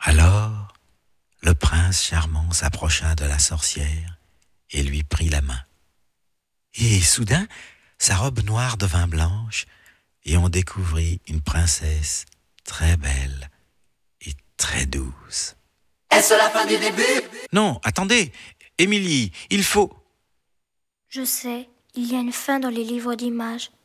Alors, le prince charmant s'approcha de la sorcière et lui prit la main. Et soudain, sa robe noire devint blanche et on découvrit une princesse très belle et très douce. Est-ce la fin du début? Non, attendez, Émilie, il faut... Je sais, il y a une fin dans les livres d'images.